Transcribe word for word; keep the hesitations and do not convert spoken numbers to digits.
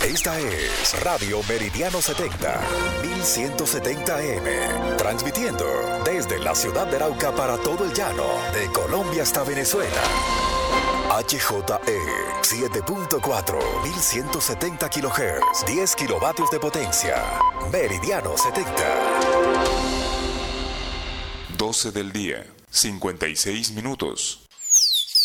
Esta es Radio Meridiano setenta, mil ciento setenta A M, transmitiendo desde la ciudad de Arauca para todo el llano, de Colombia hasta Venezuela. H J E siete punto cuatro, mil ciento setenta kilohertz, diez kilovatios de potencia. Meridiano setenta. doce del día, cincuenta y seis minutos.